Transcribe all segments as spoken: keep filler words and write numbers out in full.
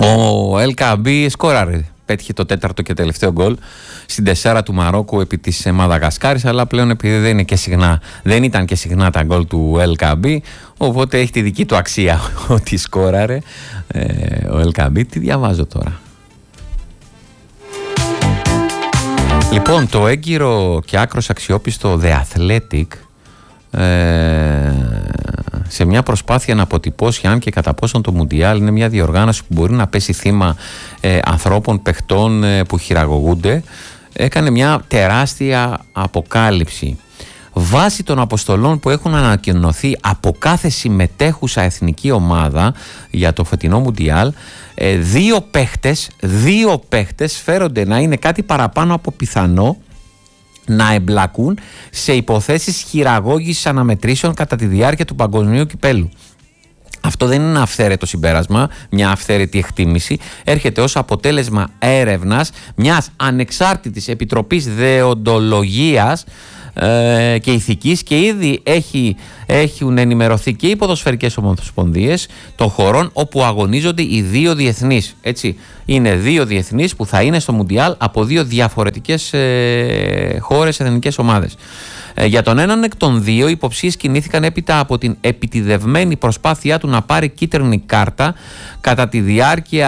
Ο El Kaabi σκόραρε. Πέτυχε το τέταρτο και τελευταίο γκολ στην τεσσάρα του Μαρόκου επί της Μαδαγασκάρης, αλλά πλέον επειδή δεν, είναι και συχνά, δεν ήταν και συχνά τα γκολ του El Kaabi, οπότε έχει τη δική του αξία ότι σκόραρε ε, ο El Kaabi. Τι διαβάζω τώρα. Λοιπόν, το έγκυρο και άκρος αξιόπιστο The Athletic, ε, σε μια προσπάθεια να αποτυπώσει αν και κατά πόσον το Μουντιάλ είναι μια διοργάνωση που μπορεί να πέσει θύμα ε, ανθρώπων, παιχτών ε, που χειραγωγούνται, έκανε μια τεράστια αποκάλυψη. Βάσει των αποστολών που έχουν ανακοινωθεί από κάθε συμμετέχουσα εθνική ομάδα για το φετινό Μουντιάλ, ε, δύο παίχτες, δύο παίχτες φέρονται να είναι κάτι παραπάνω από πιθανό να εμπλακούν σε υποθέσεις χειραγώγησης αναμετρήσεων κατά τη διάρκεια του παγκοσμίου κυπέλου. Αυτό δεν είναι ένα αυθαίρετο συμπέρασμα, μια αυθαίρετη εκτίμηση. Έρχεται ως αποτέλεσμα έρευνας μιας ανεξάρτητης επιτροπής δεοντολογίας ε, και ηθικής, και ήδη έχει, έχουν ενημερωθεί και οι ποδοσφαιρικές ομοσπονδίες των χωρών όπου αγωνίζονται οι δύο διεθνείς. Έτσι, είναι δύο διεθνείς που θα είναι στο Μουντιάλ από δύο διαφορετικές ε, χώρες, εθνικές ομάδες. Ε, για τον έναν εκ των δύο, οι υποψίες κινήθηκαν έπειτα από την επιτηδευμένη προσπάθειά του να πάρει κίτρινη κάρτα κατά τη διάρκεια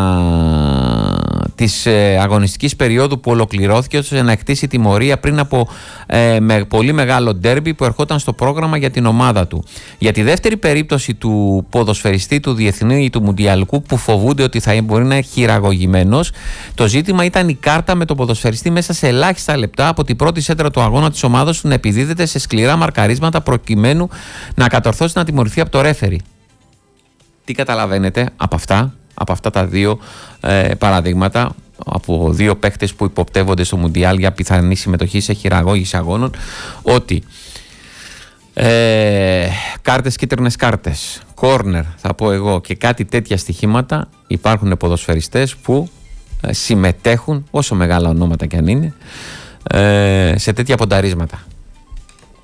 της ε, αγωνιστικής περίοδου που ολοκληρώθηκε, ώστε να εκτίσει τιμωρία πριν από ε, με πολύ μεγάλο ντέρμπι που ερχόταν στο πρόγραμμα για την ομάδα του. Για τη δεύτερη περίπτωση του ποδοσφαιριστή του διεθνού ή του μουντιαλικού που φοβούνται ότι θα μπορεί να είναι χειραγωγημένος, το ζήτημα ήταν η κάρτα με τον ποδοσφαιριστή μέσα σε ελάχιστα λεπτά από την πρώτη σέντρα του αγώνα της ομάδας του να επιδίδεται σε σκληρά μαρκαρίσματα προκειμένου να κατορθώσει να τιμωρηθεί από το ρέφερι. Τι καταλαβαίνετε από αυτά, από αυτά τα δύο ε, παραδείγματα, από δύο παίχτες που υποπτεύονται στο Μουντιάλ για πιθανή συμμετοχή σε χειραγώγηση αγώνων, ότι ε, κάρτες, κίτρινες κάρτες, κόρνερ θα πω εγώ και κάτι τέτοια στοιχήματα, υπάρχουν ποδοσφαιριστές που ε, συμμετέχουν, όσο μεγάλα ονόματα κι αν είναι, ε, σε τέτοια πονταρίσματα.